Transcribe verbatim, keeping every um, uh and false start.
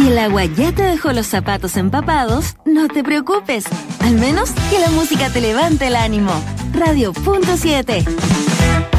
Si el agua ya te dejó los zapatos empapados, no te preocupes. Al menos que la música te levante el ánimo. Radio punto siete.